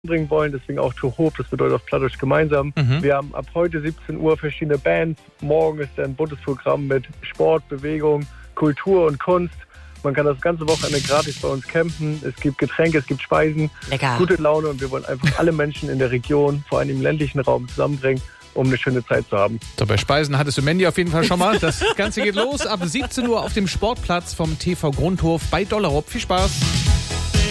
bringen wollen, deswegen auch Tohof, das bedeutet auf Plattdeutsch gemeinsam. Wir haben ab heute 17 Uhr verschiedene Bands. Morgen ist ein buntes Programm mit Sport, Bewegung, Kultur und Kunst. Man kann das ganze Wochenende gratis bei uns campen. Es gibt Getränke, es gibt Speisen, Lecker. Gute Laune und wir wollen einfach alle Menschen in der Region, vor allem im ländlichen Raum, zusammenbringen, um eine schöne Zeit zu haben. So, bei Speisen hattest du Mandy auf jeden Fall schon mal. Das Ganze geht los ab 17 Uhr auf dem Sportplatz vom TV Grundhof bei Dollerup. Viel Spaß!